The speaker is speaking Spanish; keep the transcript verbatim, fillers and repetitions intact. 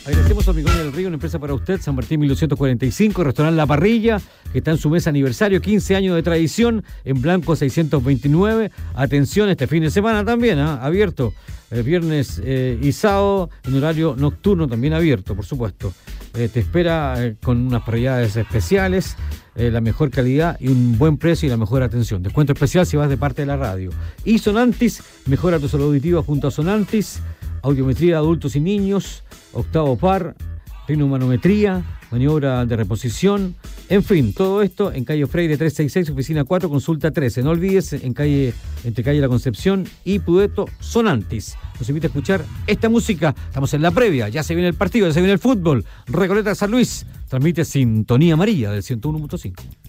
Agradecemos a Hormigones del Río, una empresa para usted, San Martín mil doscientos cuarenta y cinco, restaurante La Parrilla, que está en su mes aniversario, quince años de tradición, en Blanco seiscientos veintinueve. Atención, este fin de semana también, ¿eh? abierto, el viernes eh, y sábado, en horario nocturno también abierto, por supuesto. Eh, te espera eh, con unas parrilladas especiales, eh, la mejor calidad y un buen precio y la mejor atención. Descuento especial si vas de parte de la radio. Y Sonantis, mejora tu salud auditiva junto a Sonantis, audiometría de adultos y niños, octavo par, ritmomanometría, maniobra de reposición, en fin, todo esto en calle Freire trescientos sesenta y seis, oficina cuatro, consulta trece. No olvides, en calle, entre calle La Concepción y Pudeto, Sonantis. Nos invita a escuchar esta música. Estamos en la previa, ya se viene el partido, ya se viene el fútbol. Recoleta San Luis transmite Sintonía Amarilla del ciento uno punto cinco.